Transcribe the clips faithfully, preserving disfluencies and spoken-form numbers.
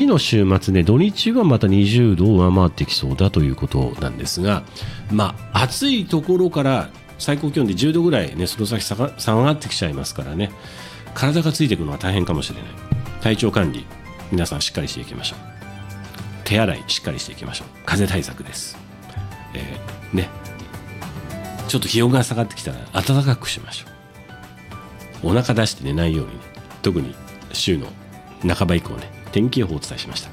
の週末ね、土日はまたにじゅうどを上回ってきそうだということなんですが、まあ暑いところから最高気温でじゅうどぐらいね、その先下が下がってきちゃいますからね、体がついていくのは大変かもしれない。体調管理皆さんしっかりしていきましょう。手洗いしっかりしていきましょう。風邪対策です、えー、ねちょっと気温が下がってきたら暖かくしましょう。お腹出して寝ないように、ね、特に週の半ば以降ね、天気予報をお伝えしました。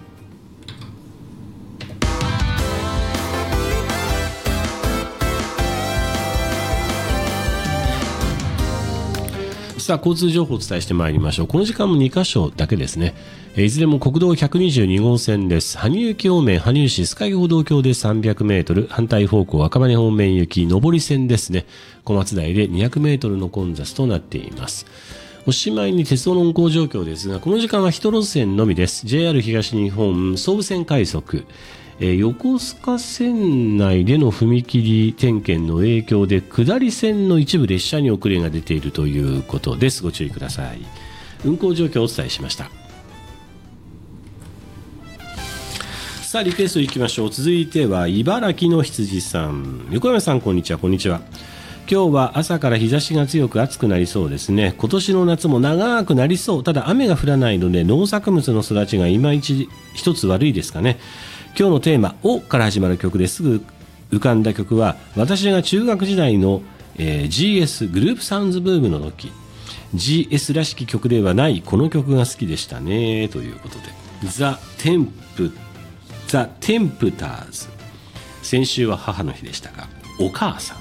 さあ交通情報をお伝えしてまいりましょう。この時間もにカ所だけですね。いずれも国道ひゃくにじゅうに号線です。羽生行き方面、羽生市須貝歩道橋でさんびゃくメートル、反対方向赤羽方面行き上り線ですね。小松台でにひゃくメートルの混雑となっています。おしまいに鉄道の運行状況ですが、この時間は一路線のみです。 ジェイアール 東日本総武線快速、えー、横須賀線内での踏切点検の影響で下り線の一部列車に遅れが出ているということです。ご注意ください。運行状況をお伝えしました。さあリクエストいきましょう。続いては茨城の羊さん。横山さんこんにちは。こんにちは。今日は朝から日差しが強く暑くなりそうですね。今年の夏も長くなりそう。ただ雨が降らないので農作物の育ちがいまいち一つ悪いですかね。今日のテーマ「お」から始まる曲ですぐ浮かんだ曲は、私が中学時代の、えー、ジーエス グループサウンズブームの時、 ジーエス らしき曲ではないこの曲が好きでしたねということで、ザ・テンプザ・テンプターズ。先週は母の日でしたが、お母さん